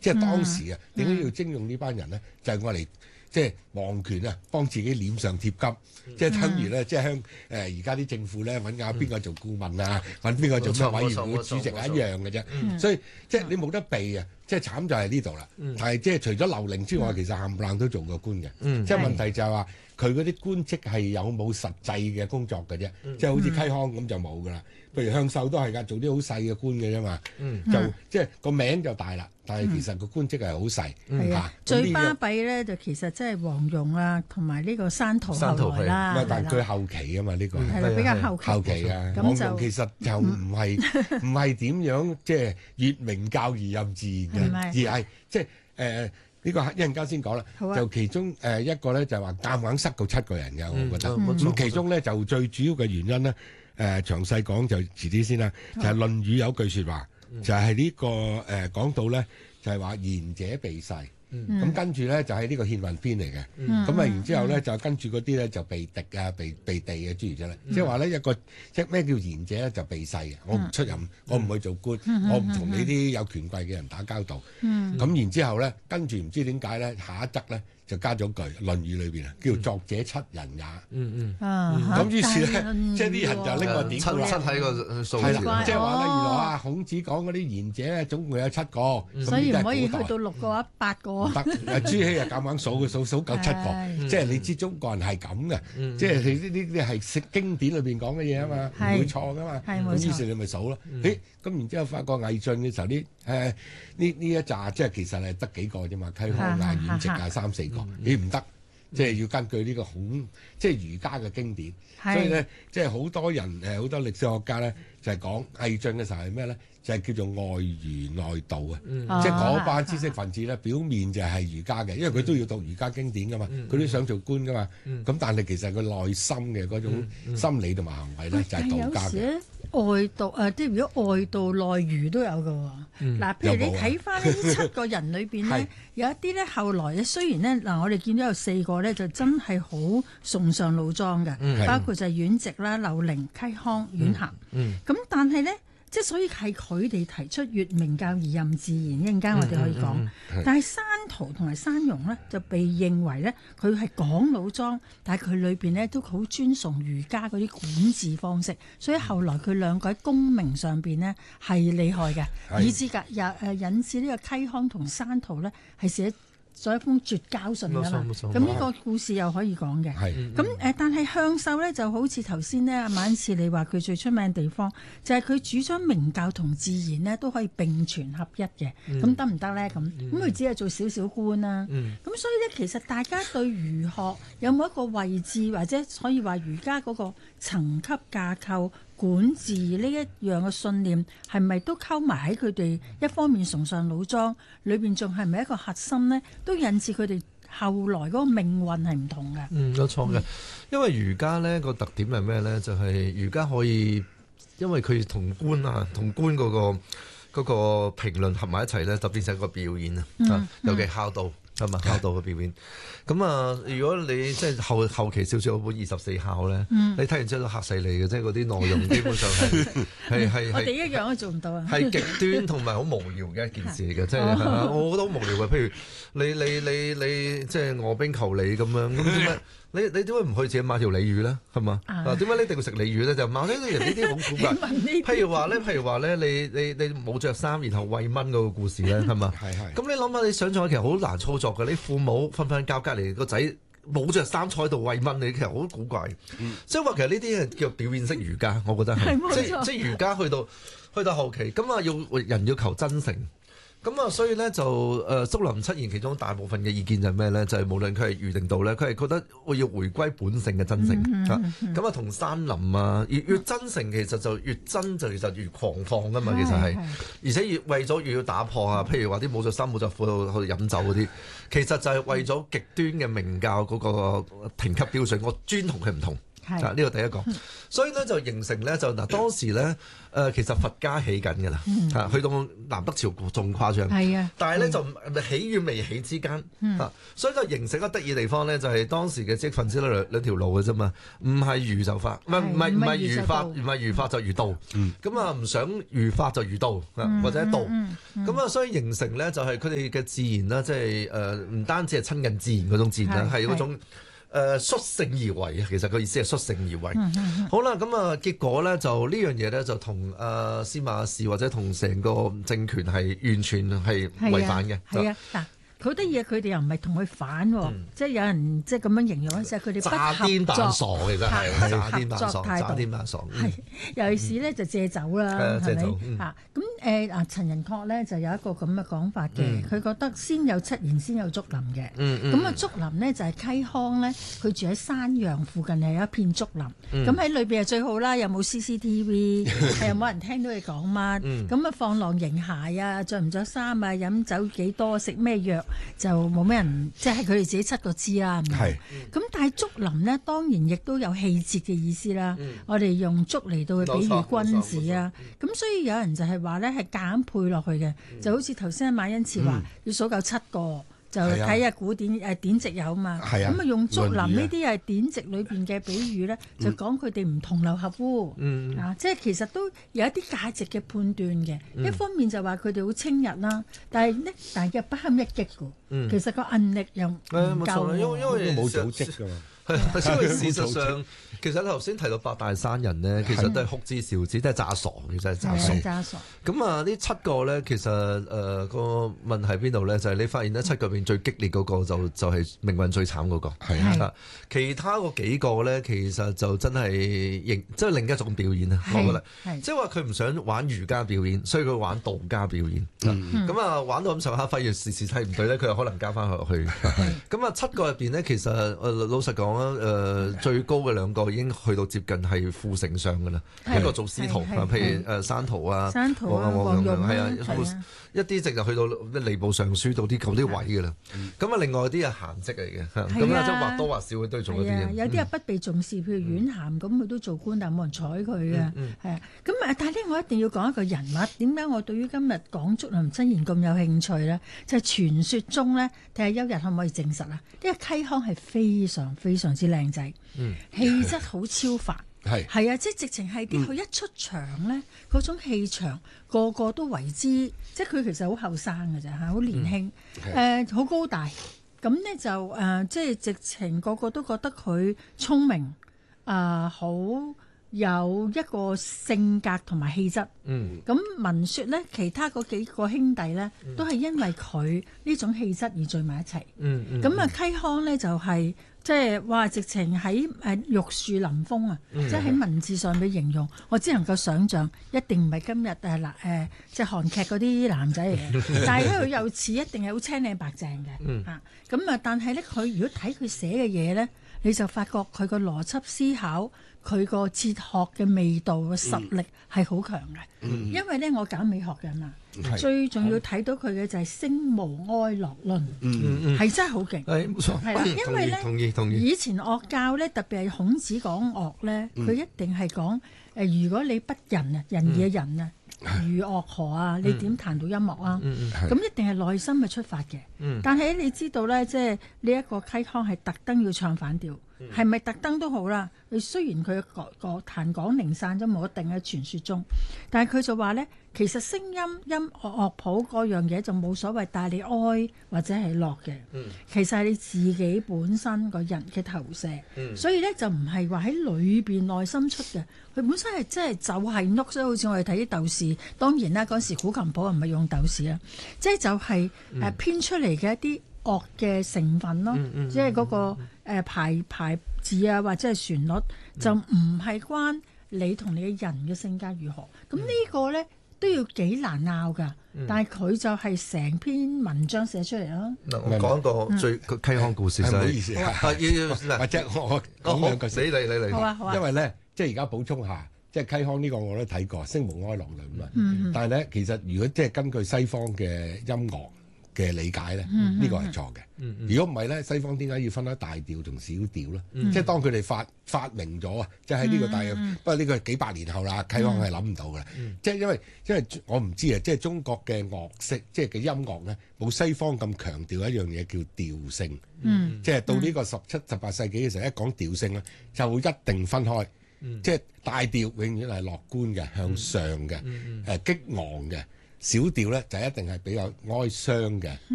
即係當時啊，點解要徵用呢班人咧？就係我嚟即係王權啊，幫自己臉上貼金，即係等於咧，即係香而家啲政府咧揾下邊個做顧問啊，揾邊個做咩委員會主席係一樣嘅啫。所以即係你冇得避啊！即係慘就係呢度啦。但係即係除咗劉玲之外，其實冚唪唥都做過官嘅。即係問題就係話佢嗰啲官職係有冇實際嘅工作嘅啫。即係好似溪康咁就冇㗎啦。譬如向秀都係㗎，做啲好細嘅官嘅啫嘛。就即係個名就大啦，但係其實個官職係好細。 係啊，最巴閉咧就其實即係黃蓉啊，同埋呢個山圖後來啦。 但係佢後期啊嘛，呢個係啦，比較後期啊。黃蓉其實就唔係點樣即係越明教而任自然嘅，而係即係呢個一陣間先講啦。就其中一個咧就係話夾硬塞到7個人嘅，我覺得。咁其中咧就最主要嘅原因咧，詳細講就遲啲先啦。就係《論語》有句説話，就係呢個講到咧，就係話賢者避世。咁跟住咧就係呢個憲運篇嚟嘅。咁啊然之後咧就跟住嗰啲咧就避敵啊、避地嘅諸如此類。即係話咧一個即係咩叫賢者咧就避世嘅，我唔出任，我唔去做官，我唔同你啲有權貴嘅人打交道。咁然之後咧跟住唔知點解咧下一則咧就加咗句《論語》裏邊啊，叫作者7人也。咁於是咧即係啲人就拎個典故啦， 七喺個數字， 即係話咧原來啊孔子講嗰啲賢者咧總共有7個， 所以唔可以去到6個啊8個。 唔得，朱熹啊夾硬數夠7個，即係你知中國人係咁嘅，即係你呢啲係經典裏邊講嘅嘢啊嘛，唔會錯噶嘛。咁於是你咪數咯。咁然之後發覺魏晉嘅時候呢一紮即係其實係得幾個啫嘛，溪康啊、阮籍啊3、4個，你唔得，即係要根據呢個即係儒家嘅經典。所以咧，即係好多人好多歷史學家咧就係講魏晉嘅時候係咩咧？就係叫做外儒內道啊！即係嗰班知識分子咧，表面就係儒家嘅，因為佢都要讀儒家經典噶嘛，佢都想做官噶嘛。咁但係其實佢內心嘅嗰種心理同埋行為咧，就係道家嘅。 外道即係如果外道內儒都有嘅喎。嗱，譬如你睇翻呢7個人裏邊咧，有一啲咧後來咧，雖然咧嗱，我哋見到有4個咧就真係好崇尚老莊嘅，包括就係阮籍啦、劉伶、溪康、阮咸。咁但係咧。即係所以係佢哋提出越明教而任自然，一陣間我哋可以講。但係山圖同埋山容咧就被認為咧佢係講老莊，但係佢裏邊咧都好尊崇儒家嗰啲管治方式，所以後來佢兩個喺功名上邊咧係厲害嘅，以至引致呢個溪康同山圖咧係寫咗一封絕交信㗎嘛，咁呢個故事又可以講嘅。咁但係向秀咧就好似頭先咧阿馬恩賜你話佢最出名嘅地方就係佢主張明教同自然咧都可以並存合一嘅，咁得唔得咧？咁佢只係做少少官啦。咁所以咧其實大家對儒學有冇一個位置，或者可以話儒家嗰個層級架構管治呢一樣嘅信念係咪都溝埋喺佢哋一方面崇尚老莊裏邊，仲係咪一個核心呢？都引致佢哋後來嗰個命運係唔同嘅。 冇錯嘅，因為儒家呢個特點係咩呢？就係儒家可以，因為佢同官嗰個評論合埋一齊呢，就變成一個表演啊，尤其孝道。係嘛，孝道嘅表演。咁啊，如果你即係後期少少嗰本24孝咧，你睇完之後都嚇死你嘅，即係嗰啲內容基本上係我哋一樣都做唔到啊！ 係極端同埋好無聊嘅一件事嚟嘅，即係我覺得好無聊嘅。譬如你即係餓兵求鯉咁樣，咁點解你點解唔去自己買條鯉魚咧？係嘛？點解你一定要食鯉魚咧？就買呢啲人呢啲好古怪。譬如話咧，你冇着衫，然後餵蚊嗰個故事咧，係嘛？咁你諗下，你想象其實好難操作嘅。你父母瞓覺，隔離個仔冇着衫坐喺度餵蚊，你其實好古怪。所以話其實呢啲係叫表現式儒家，我覺得係即係儒家去到後期，咁啊人要求真誠。咁啊，所以咧就竹林七賢其中大部分嘅意見就係咩咧？就係無論佢係儒定道咧，佢係覺得我要回歸本性嘅真誠嚇。咁啊，同山林啊，越真誠其實就越真，就其實越狂放噶嘛。其實係，而且為咗越要打破啊，譬如話啲冇着衫冇着褲去飲酒嗰啲，其實就係為咗極端嘅明教嗰個評級標準，我專同佢唔同。 呢個第一個。所以咧就形成咧就嗱當時咧其實佛家起緊㗎啦，去到南北朝仲誇張。 係啊， 但係咧就起與未起之間所以就形成一個得意地方咧，就係當時嘅知識分子兩條路嘅啫嘛，唔係儒就法，唔係儒法就儒道，咁啊唔想儒法就儒道或者道，咁啊所以形成咧就係佢哋嘅自然啦，即係唔單止係親近自然嗰種自然啦，係嗰種率性而為啊。其實個意思係率性而為。好啦，咁啊結果咧就呢樣嘢咧就同司馬氏或者同成個政權係完全係違反嘅。 係啊，嗱。好得意啊！佢哋又唔係同佢反喎，即係有人即係咁樣形容嗰陣，佢哋不合作， 詐癲扮傻，其實係詐癲扮傻，詐癲扮傻。 係尤其是咧就借酒啦，係咪嚇？咁陳寅恪咧就有一個咁嘅講法嘅，佢覺得先有七賢先有竹林嘅。咁啊竹林咧就係溪康咧，佢住喺山陽附近係有一片竹林。咁喺裏邊係最好啦，又冇 CCTV，又冇人聽到你講乜。咁啊放浪形骸啊，着唔着衫啊，飲酒幾多，食咩藥？就冇咩人，即係佢哋自己七個知啦。係。咁但係竹林咧，當然亦都有氣節嘅意思啦。我哋用竹嚟到去比喻君子啊。咁所以有人就係話咧，係夾硬配落去嘅，就好似頭先馬恩賜話要數夠7個，就睇下古典典籍有嘛。咁啊用竹林呢啲係典籍裏邊嘅比喻咧，就講佢哋唔同流合污。即係其實都有一啲價值嘅判斷嘅。一方面就話佢哋好清日啦，但係又不堪一擊嘅。其實個韌力又唔夠， 因為冇組織㗎嘛。 係，因為事實上，其實你頭先提到8大山人咧，其實都係哭之笑子，都係詐傻，其實係詐傻。咁啊，呢7個咧，其實個問題邊度咧？就係你發現咧7個入邊最激烈嗰個就係命運最慘嗰個。係其他嗰幾個咧，其實就真係即係另一種表演啊！我覺得，即係話佢唔想玩儒家表演，所以佢玩道家表演。咁啊，玩到咁上下，發現時睇唔對咧，佢又可能加翻落去。咁啊，7個入邊咧，其實老實講。最高嘅2個已經去到接近係副丞相㗎啦，一個做司徒，譬如山圖啊、黃蓉係啊，一啲直就去到吏部尚書到啲舊啲位㗎啦。咁啊，另外啲係閒職嚟嘅，咁咧即係或多或少佢都係做一啲嘢。 有啲係不被重視，譬如阮咸咁，佢都做官，但係冇人睬佢嘅。係啊，咁但係咧，我一定要講一個人物。點解我對於今日講竹林真言咁有興趣咧？就係傳說中咧，睇下邱日可唔可以證實啊？呢個溪康係非常非常之靚仔，氣質好超凡，係啊，即係直情係啲佢一出場咧，嗰種氣場個個都為之，即係佢其實好後生嘅啫嚇，好年輕，好高大，咁咧就即係直情個個都覺得佢聰明，好有一個性格同埋氣質。咁聞說咧，其他嗰幾個兄弟咧，都係因為佢呢種氣質而聚埋一齊。咁啊，溪康咧就係。即係話直情喺玉樹臨風啊！即係喺文字上嘅形容，我只能夠想像，一定唔係今日即係韓劇嗰啲男仔嚟嘅。但係咧，佢又似一定係好青靚白淨嘅嚇。咁啊，但係咧，佢如果睇佢寫嘅嘢咧，你就發覺佢個邏輯思考，佢個哲學嘅味道嘅實力係好強嘅。因為咧，我搞美學嘅嘛。最重要睇到佢嘅就係星無哀樂論，係真係好勁。係冇錯，係啦，因為咧，同意以前樂教咧，特別係孔子講樂咧，佢一定係講如果你不仁啊，仁義嘅仁啊，如樂何啊？你點彈到音樂啊？咁一定係內心嘅出發嘅。但係你知道咧，即係呢一個溪康係特登要唱反調，係咪特登都好啦？佢雖然佢個彈講零散咗冇一定嘅傳說中，但係佢就話咧。其實聲音樂譜嗰樣嘢就冇所謂帶你哀或者係樂嘅，其實係你自己本身個人嘅投射，所以咧就唔係話喺裏邊內心出嘅，佢本身係真係就係 note，所以好似我哋睇啲豆豉，當然啦嗰時古琴譜唔係用豆豉啦，即係就係編出嚟嘅一啲樂嘅成分咯，即係嗰個排字啊或者係旋律就唔係關你同你嘅人嘅性格如何，咁呢個咧。都要幾難拗㗎，但係佢就係成篇文章寫出嚟咯。 嗱，我講一個最溪康故事就係， 唔好意思或者我講兩句先。 你好啊， 因為咧，即係而家補充下，即係溪康呢個我都睇過《星無哀樂論》嘛。但係咧，其實如果即係根據西方嘅音樂嘅理解咧，呢個係錯嘅。如果唔係咧，西方點解要分開大調同小調咧？即係當佢哋發明咗啊，即係喺呢個大約，不過呢個幾百年後啦，啟康係諗唔到嘅。即係因為我唔知啊，即係中國嘅樂式，即係嘅音樂咧，冇西方咁強調一樣嘢叫調性。即係到呢個17、18世紀嘅時候，一講調性咧，就會一定分開。即係大調永遠係樂觀嘅、向上嘅、激昂嘅。小調咧就一定係比較哀傷嘅。